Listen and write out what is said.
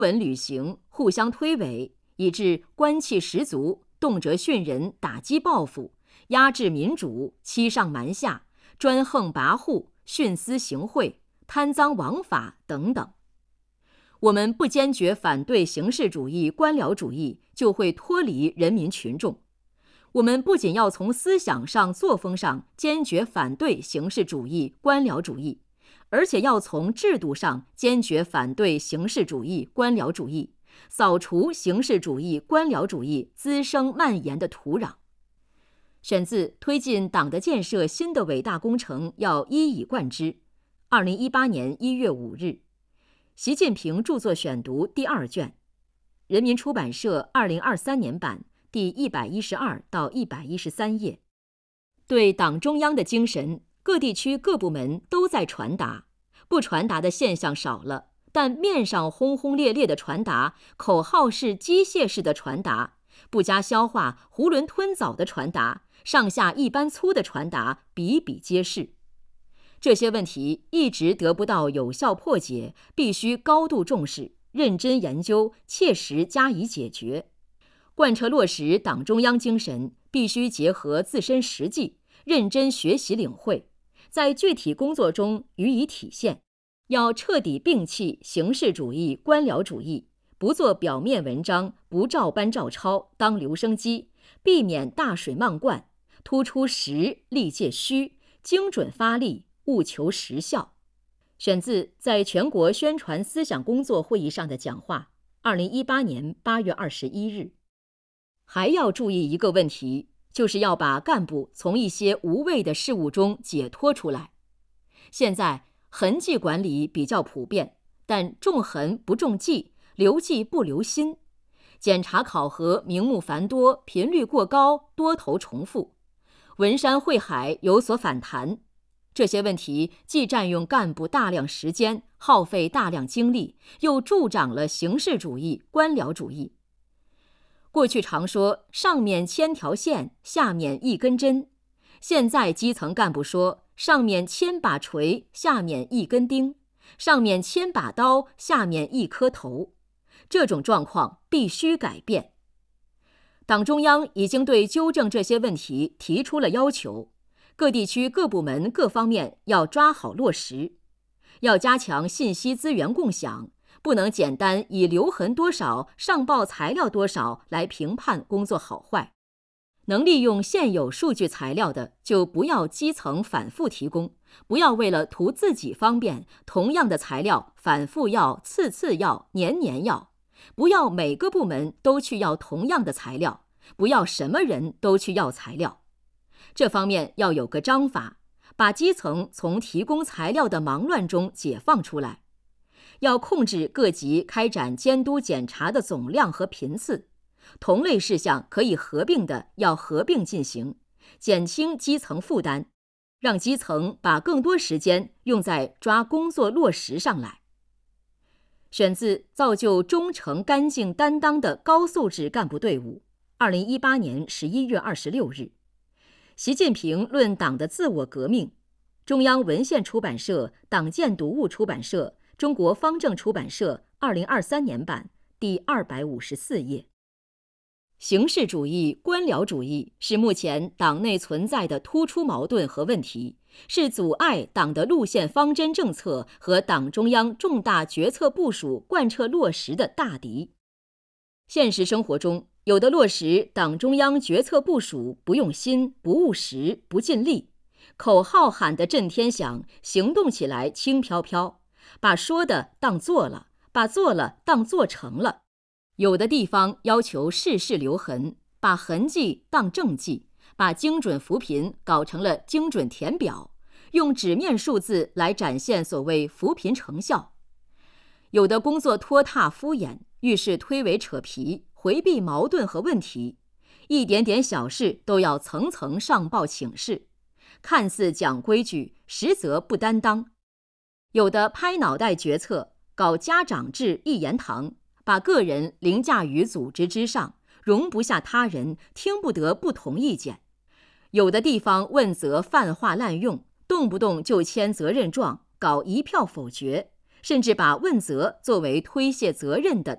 本履行，互相推诿，以致官气十足，动辄训人，打击报复，压制民主，欺上瞒下，专横跋扈，徇私行贿，贪赃枉法等等。我们不坚决反对形式主义、官僚主义，就会脱离人民群众。我们不仅要从思想上、作风上坚决反对形式主义、官僚主义，而且要从制度上坚决反对形式主义、官僚主义，扫除形式主义、官僚主义滋生蔓延的土壤。选自推进党的建设新的伟大工程要一以贯之，2018年1月5日，习近平著作选读第2卷，人民出版社2023年版第112到113页。对党中央的精神，各地区各部门都在传达，不传达的现象少了，但面上轰轰烈烈的传达，口号式、机械式的传达，不加消化、囫囵吞枣的传达，上下一般粗的传达比比皆是。这些问题一直得不到有效破解，必须高度重视，认真研究，切实加以解决。贯彻落实党中央精神，必须结合自身实际，认真学习领会，在具体工作中予以体现。要彻底摒弃形式主义、官僚主义，不做表面文章，不照搬照抄，当留声机，避免大水漫灌，突出实，力戒虚，精准发力，务求实效。选自在全国宣传思想工作会议上的讲话，2018年8月21日。还要注意一个问题，就是要把干部从一些无谓的事务中解脱出来。现在痕迹管理比较普遍，但重痕不重迹，留迹不留心，检查考核名目繁多，频率过高，多头重复，文山会海有所反弹。这些问题既占用干部大量时间，耗费大量精力，又助长了形式主义、官僚主义。过去常说上面千条线，下面一根针，现在基层干部说上面千把锤，下面一根钉，上面千把刀，下面一颗头。这种状况必须改变。党中央已经对纠正这些问题提出了要求，各地区各部门各方面要抓好落实，要加强信息资源共享，不能简单以留痕多少、上报材料多少来评判工作好坏。能利用现有数据材料的，就不要基层反复提供，不要为了图自己方便，同样的材料反复要、次次要、年年要，不要每个部门都去要同样的材料，不要什么人都去要材料。这方面要有个章法，把基层从提供材料的忙乱中解放出来。要控制各级开展监督检查的总量和频次，同类事项可以合并的要合并进行，减轻基层负担，让基层把更多时间用在抓工作落实上来。选自造就忠诚干净担当的高素质干部队伍，2018年11月26日。习近平论党的自我革命，中央文献出版社、党建读物出版社、中国方正出版社2023年版第254页。形式主义、官僚主义是目前党内存在的突出矛盾和问题，是阻碍党的路线方针政策和党中央重大决策部署贯彻落实的大敌。现实生活中，有的落实党中央决策部署不用心、不务实、不尽力，口号喊得震天响，行动起来轻飘飘，把说的当做了，把做了当做成了。有的地方要求事事留痕，把痕迹当政绩，把精准扶贫搞成了精准填表，用纸面数字来展现所谓扶贫成效。有的工作拖沓敷衍，遇事推诿扯皮，回避矛盾和问题，一点点小事都要层层上报请示，看似讲规矩，实则不担当。有的拍脑袋决策，搞家长制一言堂，把个人凌驾于组织之上，容不下他人，听不得不同意见。有的地方问责泛化滥用，动不动就签责任状，搞一票否决，甚至把问责作为推卸责任的